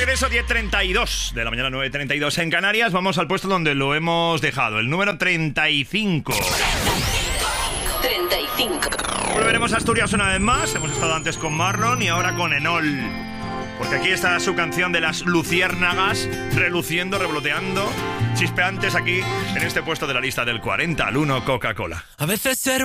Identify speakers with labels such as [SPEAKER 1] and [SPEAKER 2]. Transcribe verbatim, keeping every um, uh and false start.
[SPEAKER 1] regreso, diez treinta y dos de la mañana, nueve treinta y dos en Canarias. Vamos al puesto donde lo hemos dejado, el número treinta y cinco.
[SPEAKER 2] treinta y cinco.
[SPEAKER 1] Volveremos a Asturias una vez más. Hemos estado antes con Marlon y ahora con Enol. Porque aquí está su canción de las luciérnagas, reluciendo, revoloteando, chispeantes aquí en este puesto de la lista del cuarenta al uno Coca-Cola.
[SPEAKER 3] A veces ser